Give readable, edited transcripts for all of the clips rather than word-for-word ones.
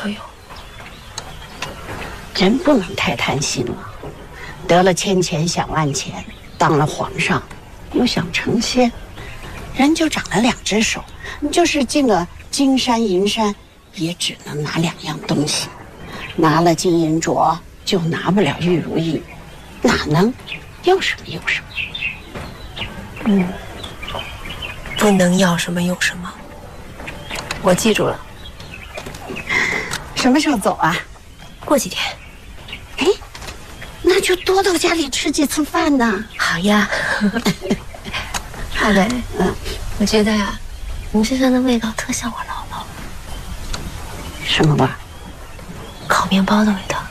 都有。 人不能太贪心了，得了千钱想万钱，当了皇上又想成仙，人就长了2只手，你就是进了金山银山，也只能拿2样东西，拿了金银镯就拿不了玉如意，哪能要什么有什么？ 不能要什么有什么，我记住了。 什么时候走啊？ 过几天。 哎，那就多到家里吃几次饭呢。 好呀。阿伟，我觉得呀，你身上的味道特像我姥姥。 什么味？ 烤面包的味道。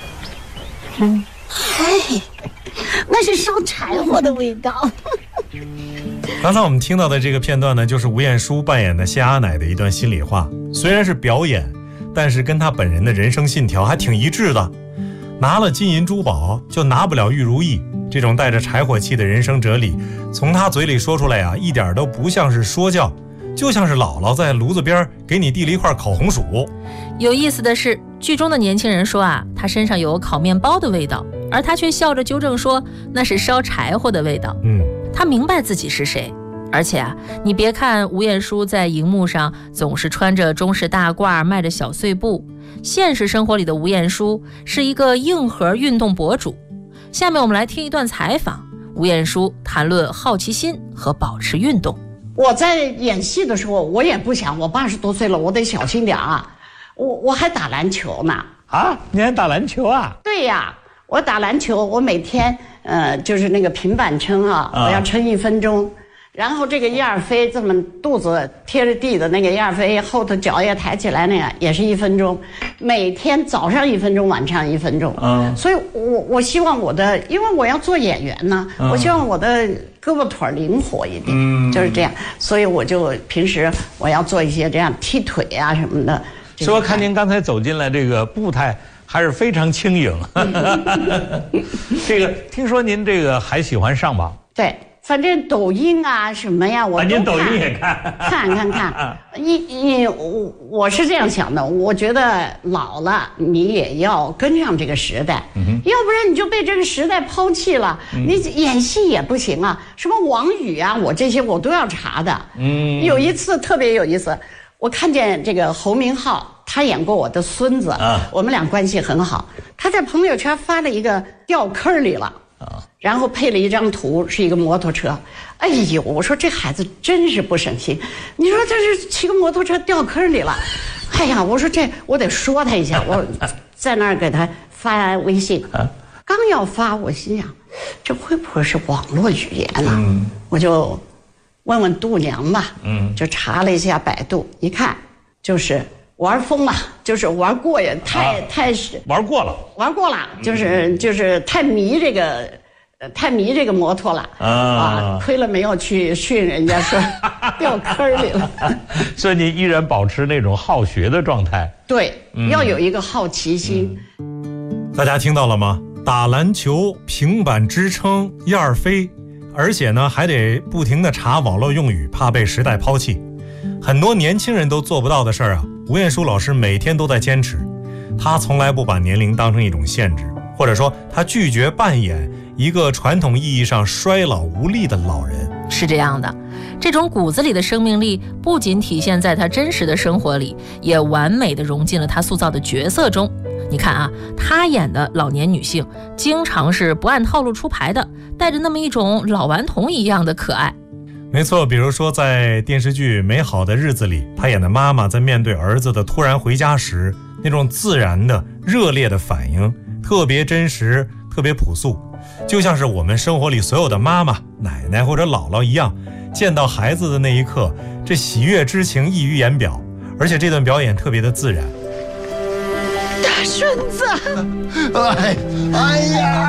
嗨，那是烧柴火的味道。 刚才我们听到的这个片段呢，就是吴彦姝扮演的谢阿奶的一段心里话。虽然是表演，但是跟她本人的人生信条还挺一致的。拿了金银珠宝就拿不了玉如意，这种带着柴火气的人生哲理，从她嘴里说出来啊，一点都不像是说教，就像是姥姥在炉子边给你递了一块烤红薯。 有意思的是，剧中的年轻人说啊，他身上有烤面包的味道，而他却笑着纠正说那是烧柴火的味道。他明白自己是谁。而且啊，你别看吴彦姝在荧幕上总是穿着中式大褂，迈着小碎步，现实生活里的吴彦姝是一个硬核运动博主。下面我们来听一段采访，吴彦姝谈论好奇心和保持运动。 我在演戏的时候，我也不想我80多岁了，我得小心点啊。我还打篮球呢。 啊，你还打篮球啊？ 对呀，我打篮球，我每天就是那个平板撑啊，我要撑1分钟。然后这个燕儿飞这么肚子贴着地的那个燕儿飞，后头脚也抬起来那个也是1分钟，每天早上1分钟，晚上1分钟。所以我希望我的，因为我要做演员呢，我希望我的胳膊腿灵活一点，就是这样。所以我就平时我要做一些这样踢腿啊什么的。 说看您刚才走进来，这个步态还是非常轻盈。这个听说您这个还喜欢上网？ 对。反正抖音啊什么呀，我都看。 您抖音也看？看。 我是这样想的，我觉得老了你也要跟上这个时代，要不然你就被这个时代抛弃了。你演戏也不行啊，什么王宇啊，我这些我都要查的。有一次特别有意思，我看见这个侯明昊，他演过我的孙子，我们俩关系很好。他在朋友圈发了一个掉坑里了。然后配了一张图，是一个摩托车。哎呦，我说这孩子真是不省心，你说这是骑个摩托车掉坑里了。哎呀，我说这我得说他一下，我在那儿给他发微信。刚要发，我心想这会不会是网络语言呢？我就问问度娘吧。就查了一下百度，一看就是玩疯了，就是玩过也太是玩过了， 就是太迷这个摩托了亏了没有去训人家说掉坑里了。 所以你依然保持那种好学的状态。 对，要有一个好奇心。 大家听到了吗？打篮球、平板支撑、燕儿飞，而且呢还得不停地查网络用语，怕被时代抛弃。很多年轻人都做不到的事儿啊，吴彦姝老师每天都在坚持。她从来不把年龄当成一种限制，或者说她拒绝扮演一个传统意义上衰老无力的老人。 是这样的，这种骨子里的生命力不仅体现在她真实的生活里，也完美地融进了她塑造的角色中。你看啊，她演的老年女性经常是不按套路出牌的，带着那么一种老顽童一样的可爱。 没错，比如说在电视剧《美好的日子》里，她演的妈妈在面对儿子的突然回家时，那种自然的热烈的反应特别真实，特别朴素，就像是我们生活里所有的妈妈、奶奶或者姥姥一样，见到孩子的那一刻，这喜悦之情溢于言表，而且这段表演特别的自然。 大孙子， 哎呀，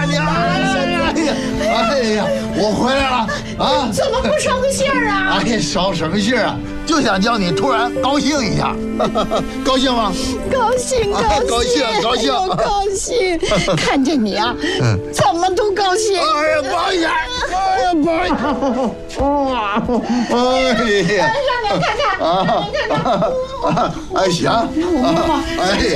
我回来了啊！ 怎么不捎个信儿啊？ 哎呀，捎什么信儿啊？就想叫你突然高兴一下，高兴吗？ 高兴，高兴！看见你啊，怎么都高兴。 哎呀，抱一下，哇！哎呀， 上来看看， 哎，行，哎。